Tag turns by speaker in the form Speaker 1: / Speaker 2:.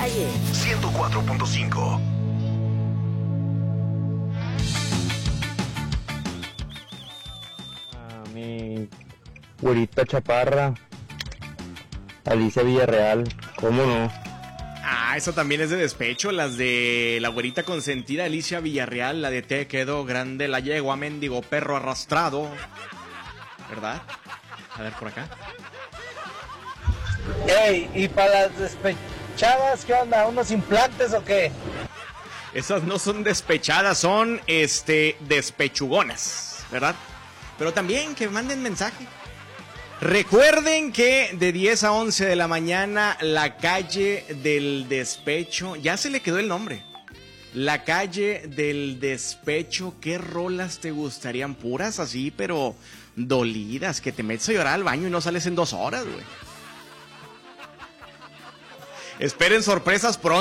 Speaker 1: Valle
Speaker 2: 104.5.
Speaker 3: Mi güerita chaparra, Alicia Villarreal, ¿cómo no?
Speaker 4: Eso también es de despecho, las de la güerita consentida Alicia Villarreal, la de te quedó grande la yegua, mendigo perro arrastrado, ¿verdad? A ver por acá.
Speaker 5: Ey, ¿y para las despechadas qué onda? ¿Unos implantes o qué?
Speaker 4: Esas no son despechadas, son despechugonas, ¿verdad? Pero también que manden mensaje. Recuerden que de 10 a 11 de la mañana la calle del despecho, ya se le quedó el nombre. La calle del despecho, ¿qué rolas te gustarían? Puras así, pero dolidas, que te metes a llorar al baño y no sales en 2 horas, güey. Esperen sorpresas pronto.